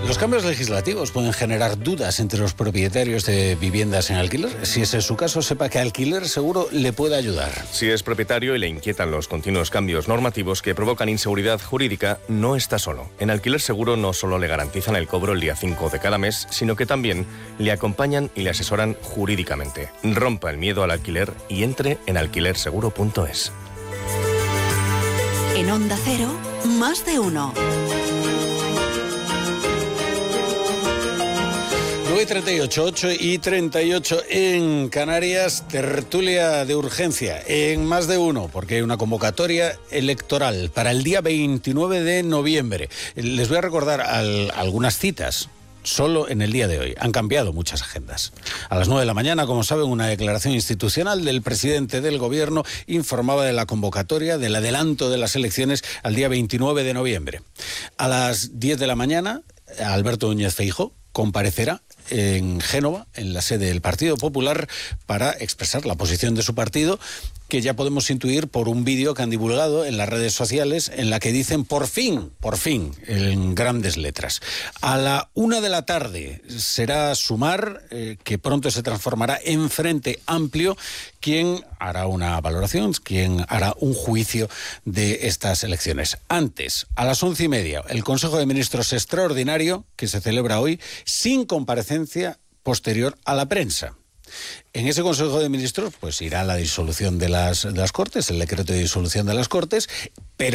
Los cambios legislativos pueden generar dudas entre los propietarios de viviendas en alquiler. Si ese es su caso, sepa que Alquiler Seguro le puede ayudar. Si es propietario y le inquietan los continuos cambios normativos que provocan inseguridad jurídica, no está solo. En Alquiler Seguro no solo le garantizan el cobro el día 5 de cada mes, sino que también le acompañan y le asesoran jurídicamente. Rompa el miedo al alquiler y entre en alquilerseguro.es. En Onda Cero, Más de Uno. 9:38, 8:38 en Canarias, tertulia de urgencia en Más de Uno, porque hay una convocatoria electoral para el día 29 de noviembre. Les voy a recordar algunas citas. Solo en el día de hoy. Han cambiado muchas agendas. A las 9 de la mañana, como saben, una declaración institucional del presidente del Gobierno informaba de la convocatoria, del adelanto de las elecciones al día 29 de noviembre. A las 10 de la mañana, Alberto Núñez Feijóo comparecerá en Génova, en la sede del Partido Popular, para expresar la posición de su partido, que ya podemos intuir por un vídeo que han divulgado en las redes sociales, en la que dicen por fin, en grandes letras. A la 1 de la tarde será Sumar, que pronto se transformará en Frente Amplio, quien hará una valoración, quien hará un juicio de estas elecciones. Antes, a las 11:30, el Consejo de Ministros extraordinario, que se celebra hoy, sin comparecencia posterior a la prensa. En ese Consejo de Ministros pues irá la disolución de las Cortes, el decreto de disolución de las Cortes, pero